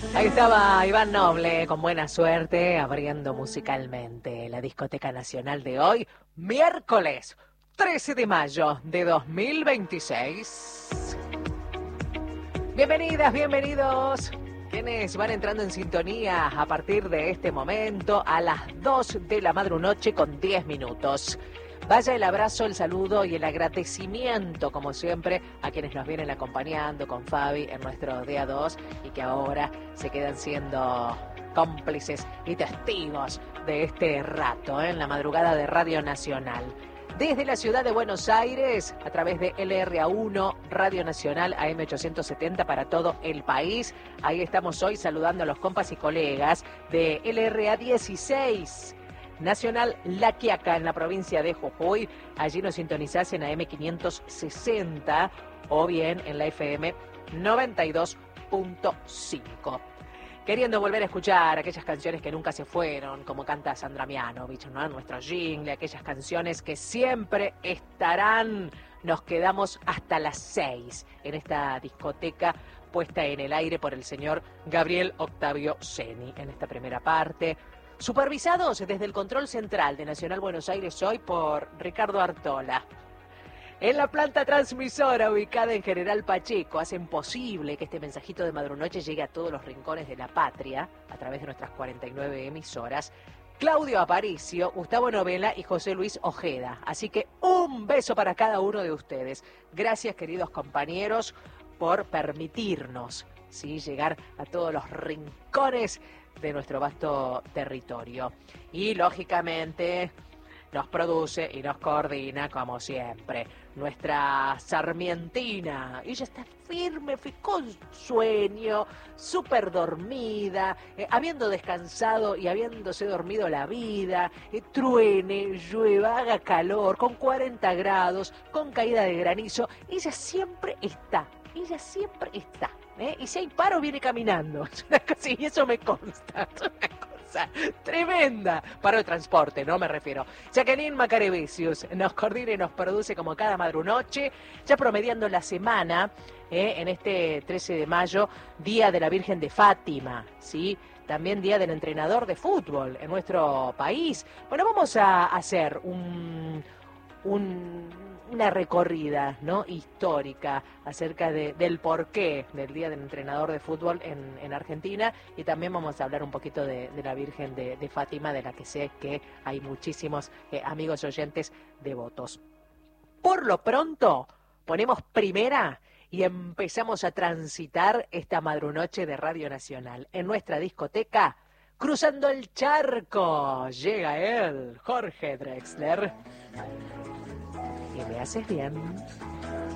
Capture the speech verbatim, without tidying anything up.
Ahí estaba Iván Noble, con buena suerte, abriendo musicalmente la discoteca nacional de hoy, miércoles trece de mayo de dos mil veintiséis. Bienvenidas, bienvenidos. Quienes van entrando en sintonía a partir de este momento a las dos de la madrunoche con diez minutos. Vaya el abrazo, el saludo y el agradecimiento, como siempre, a quienes nos vienen acompañando con Fabi en nuestro día dos y que ahora se quedan siendo cómplices y testigos de este rato, ¿eh? En la madrugada de Radio Nacional. Desde la ciudad de Buenos Aires, a través de L R A uno, Radio Nacional A M ochocientos setenta para todo el país. Ahí estamos hoy saludando a los compas y colegas de L R A dieciséis. Nacional La Quiaca, en la provincia de Jujuy. Allí nos sintonizás en A M quinientos sesenta o bien en la F M noventa y dos punto cinco. Queriendo volver a escuchar aquellas canciones que nunca se fueron, como canta Sandra Mianovich, ¿no? Nuestro jingle, aquellas canciones que siempre estarán. Nos quedamos hasta las seis en esta discoteca puesta en el aire por el señor Gabriel Octavio Ceni en esta primera parte. Supervisados desde el control central de Nacional Buenos Aires hoy por Ricardo Artola. En la planta transmisora ubicada en General Pacheco hacen posible que este mensajito de madrunoche llegue a todos los rincones de la patria a través de nuestras cuarenta y nueve emisoras. Claudio Aparicio, Gustavo Novela y José Luis Ojeda. Así que un beso para cada uno de ustedes. Gracias, queridos compañeros, por permitirnos, ¿sí?, llegar a todos los rincones de nuestro vasto territorio. Y lógicamente nos produce y nos coordina, como siempre, nuestra sarmientina. Ella está firme, con sueño, súper dormida, eh, habiendo descansado y habiéndose dormido la vida, eh, truene, llueva, haga calor, con cuarenta grados, con caída de granizo. Ella siempre está, ella siempre está. ¿Eh? Y si hay paro, viene caminando. Sí, eso me consta. Es una cosa tremenda. Paro de transporte, no me refiero. Jacqueline Macarevicius nos coordina y nos produce como cada madrunoche, ya promediando la semana, ¿eh? En este trece de mayo, Día de la Virgen de Fátima, ¿sí? También Día del Entrenador de Fútbol en nuestro país. Bueno, vamos a hacer un... un una recorrida, ¿no?, histórica acerca de, del porqué del Día del Entrenador de Fútbol en, en Argentina, y también vamos a hablar un poquito de, de la Virgen de, de Fátima, de la que sé que hay muchísimos eh, amigos oyentes devotos. Por lo pronto, ponemos primera y empezamos a transitar esta madrunoche de Radio Nacional en nuestra discoteca. Cruzando el charco, llega él, Jorge Drexler. Y me haces bien.